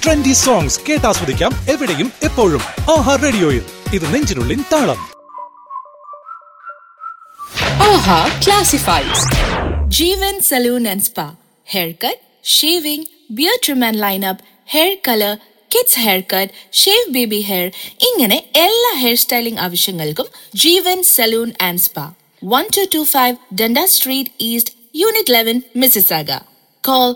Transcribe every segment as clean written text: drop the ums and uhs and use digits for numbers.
Trendy songs കേട്ടാസ്വദിക്കാം എവിടെയും എപ്പോഴും. ആഹാ റേഡിയോയിൽ ഇത് നെഞ്ചിനുള്ളിൻ താളം. ആഹാ Classifieds. Jeevan salon and spa, hair cut, shaving, beard trim and lineup, hair colour, kids hair cut, shave baby hair, ഇങ്ങനെ എല്ലാ hair styling ആവശ്യങ്ങൾക്കും ജീവൻ salon and spa, 1225 Dundas Street East, Unit 11, Mississauga. Call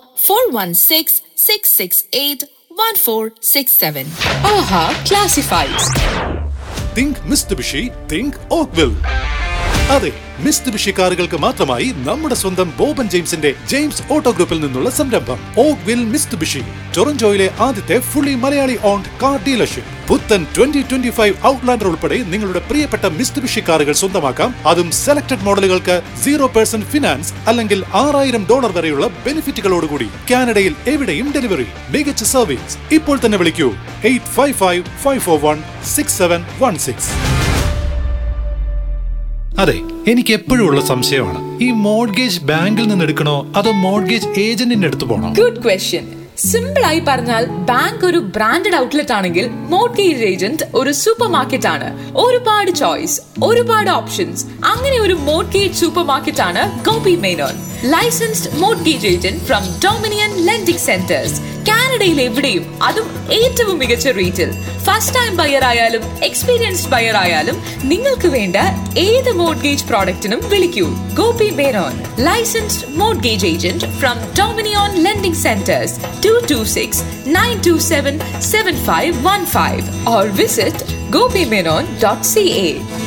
416-668-1467. Aha Classifieds. Think Mitsubishi, think Oakville. അതെ, Mitsubishi കാറുകൾക്ക് മാത്രമായി നമ്മുടെ സ്വന്തം Boban ജെയിംസിന്റെ James auto ഗ്രൂപ്പിൽ നിന്നുള്ള സംരംഭം ഓക്വിൽ മിസ്തുബിഷി, ടൊറന്റോയിലെ ആദ്യത്തെ fully Malayali owned car dealership. പുത്തൻ 2025 ഔട്ട്ലാൻഡർ ഉൾപ്പെടെ നിങ്ങളുടെ പ്രിയപ്പെട്ട മിസ്തുബിഷി കാറുകൾ സ്വന്തമാക്കാം. അതും സെലക്ടഡ് മോഡലുകൾക്ക് 0% ഫിനാൻസ് അല്ലെങ്കിൽ $6,000 വരെയുള്ള ബെനിഫിറ്റുകളോടുകൂടി. കാനഡയിൽ എവിടെയും ഡെലിവറി, മികച്ച സർവീസ്. ഇപ്പോൾ തന്നെ വിളിക്കൂ 855-541-6716. അതെ, എനിക്ക് എപ്പോഴും ഉള്ള സംശയമാണ്, ഈ മോർഗേജ് ബാങ്കിൽ നിന്ന് എടുക്കണോ അതോ മോർഗേജ് ഏജന്റിന്റെ അടുത്ത് പോകണോ? Good question. സിമ്പിൾ ആയി പറഞ്ഞാൽ, ബാങ്ക് ഒരു ബ്രാൻഡഡ് ഔട്ട്ലെറ്റ് ആണെങ്കിൽ മോർഗേജ് ഏജന്റ് ഒരു സൂപ്പർ മാർക്കറ്റ് ആണ്. ഒരുപാട് ചോയ്സ്, ഒരുപാട് ഓപ്ഷൻസ്. അങ്ങനെ ഒരു മോർഗേജ് സൂപ്പർ മാർക്കറ്റ് ആണ് Gopi Menon, licensed mortgage agent from dominion lending centres. കാനഡയിൽ എവിടെയും, അതും ഏറ്റവും മികച്ച റേറ്റിൽ. ഫസ്റ്റ് ടൈം ബയർ ആയാലും എക്സ്പീരിയൻസ്ഡ് ബയർ ആയാലും നിങ്ങൾക്ക് വേണ്ട ഏത് മോർഗേജ് പ്രോഡക്റ്റിനും വിളിക്കൂ. Gopi Menon, licensed mortgage agent from dominion lending centres, 226-927-7515 or visit gopimenon.ca.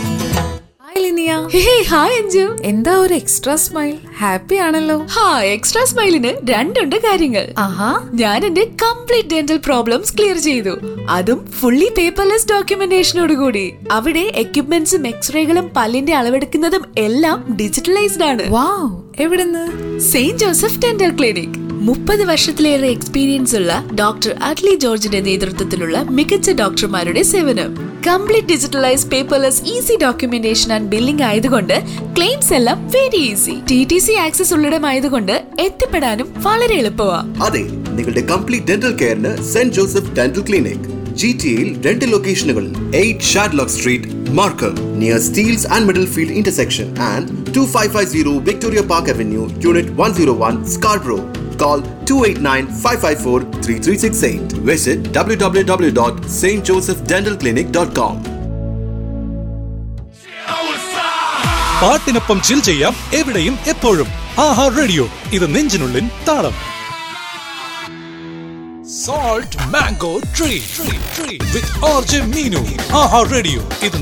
Hi Anju, എന്താ ഒരു എക്സ്ട്രാ സ്മൈൽ? ഹാപ്പി ആണല്ലോ. എക്സ്ട്രാ സ്മൈലിന് രണ്ടുണ്ട് കാര്യങ്ങൾ. ഞാൻ എന്റെ കംപ്ലീറ്റ് ഡെന്റൽ പ്രോബ്ലംസ് ക്ലിയർ ചെയ്തു, അതും ഫുള്ളി പേപ്പർലെസ് ഡോക്യുമെന്റേഷനോട് കൂടി. അവിടെ എക്യുപ്മെന്റ്സും എക്സ്റേകളും പല്ലിന്റെ അളവെടുക്കുന്നതും എല്ലാം ഡിജിറ്റലൈസ്ഡ് ആണ്. വാവ്, എവിടുന്ന്? Saint Joseph dental clinic. 30 വർഷത്തിലേറെ എക്സ്പീരിയൻസ് ഉള്ള ഡോക്ടർ അഡ്ലി ജോർജിന്റെ നേതൃത്വത്തിലുള്ള മികച്ച ഡോക്ടർമാരുടെ സേവനം. Complete digitalise, paperless, easy documentation and billing ആയതുകൊണ്ട് ക്ലെയിംസ് എല്ലാം വെരി ഈസി. TTC ആക്സസ് ഉള്ളിടമായതുകൊണ്ട് എത്തിപ്പെടാനും വളരെ എളുപ്പമാണ്. അതെ, നിങ്ങളുടെ complete dental കെയറിന് saint Joseph dental clinic GTAയിൽ 2 ലൊക്കേഷനുകളിൽ 8 Shadlock Street, Markham, near Steeles and Middlefield intersection, and 2550 Victoria Park Avenue, Unit 101, Scarborough. Call 289-554-3368. Visit www.stjosephdentalclinic.com. പാട്ടിനൊപ്പം ചിൽ ചെയ്യാം എവിടെയും എപ്പോഴും. ആഹാ radio, ഇത് നെഞ്ചിനുള്ളിൻ താളം. Salt Mango Tree with RJ Meenu. Aha Radio. ഇത്